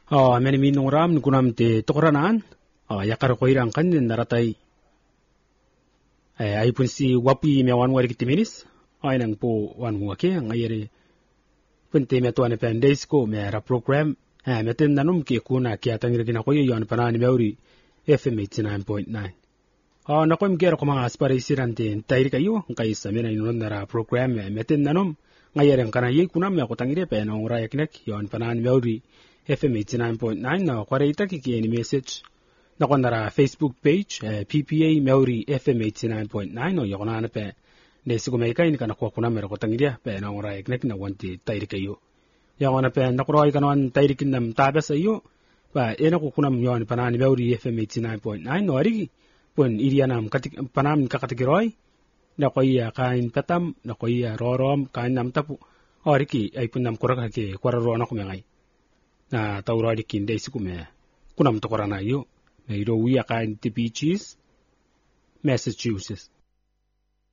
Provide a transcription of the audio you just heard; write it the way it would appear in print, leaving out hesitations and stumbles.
meni minung ram kunam te tokoranan yakar koirang kan naratai ay pun si wapi me wan wari kitiminis ay nang po wan wake ngayere punte me to ane pendays ko me ra program metin nanum ke kuna kya tangir kina ko yon panani meuri FM 89.9 na ko mgero ko mga aspare sirante tayri kayo kay sa mena inon na program metin nanum ngayere kana yi kuna me ko tangire pe no ra yaknek yon panani meuri FM 89.9 na kware itaki ki any message na ko nara Facebook page PPA Meuri FM 89.9 no yona na pe nesigo may kain kana ko kuna mero ko tangidia pe na ora eknek na wanti tayri kayo yona pe na ko roy kanon tayri kinam tabe sa iyo ba ena ko kunam yon panani Meuri FM 89.9 no ari pun irianam katik panam kakatigiroy na ko iya kain patam na ko iya rorom kain nam tapu oriki ay punam koraka ke kwararo na ko ngay na tauradi kinde isikume kunam tokorana yo Mayro we are kind to beaches, Massachusetts.